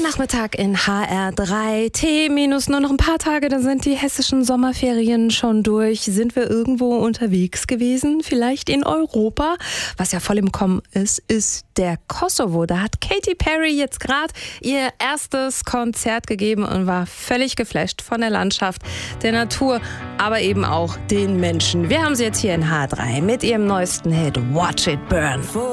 Nachmittag in HR3. T- nur noch ein paar Tage, dann sind die hessischen Sommerferien schon durch. Sind wir irgendwo unterwegs gewesen? Vielleicht in Europa? Was ja voll im Kommen ist der Kosovo. Da hat Katy Perry jetzt gerade ihr erstes Konzert gegeben und war völlig geflasht von der Landschaft, der Natur, aber eben auch den Menschen. Wir haben sie jetzt hier in HR3 mit ihrem neuesten Hit Watch It Burn.